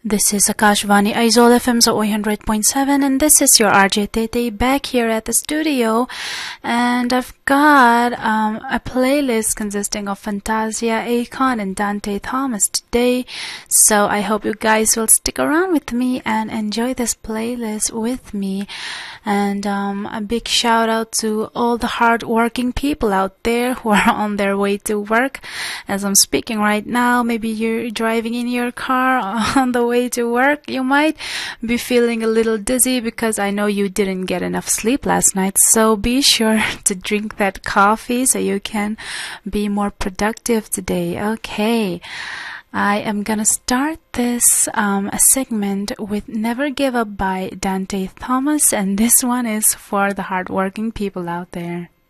This is Akashvani Aizawl FM 100.7 and this is your RJ Tete back here at the studio, and I've got a playlist consisting of Fantasia, Akon and Dante Thomas today, so I hope you guys will stick around with me and enjoy this playlist with me. And a big shout out to all the hard-working people out there who are on their way to work. As I'm speaking right now, maybe you're driving in your car on the way to work. You might be feeling a little dizzy because I know you didn't get enough sleep last night. So be sure to drink that coffee so you can be more productive today. Okay. I am gonna start this segment with Never Give Up by Dante Thomas, and this one is for the hardworking people out there.